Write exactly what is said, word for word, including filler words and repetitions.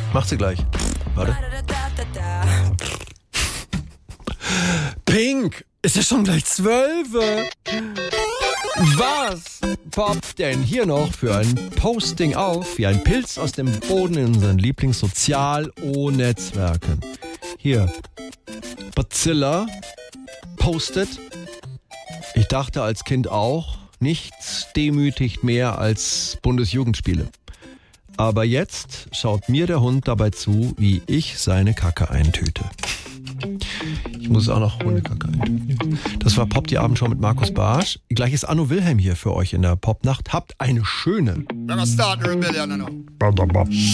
Macht sie gleich. Warte. Pink! Ist ja schon gleich zwölf. Was poppt denn hier noch für ein Posting auf, wie ein Pilz aus dem Boden in unseren Lieblings-Sozial-O-Netzwerken? Hier, Bazilla postet, ich dachte als Kind auch, nichts demütigt mehr als Bundesjugendspiele. Aber jetzt schaut mir der Hund dabei zu, wie ich seine Kacke eintüte. Ich muss auch noch Hundekacke eintüten. Das war Pop die Abendshow mit Markus Barsch. Gleich ist Anno Wilhelm hier für euch in der Popnacht. Habt eine schöne.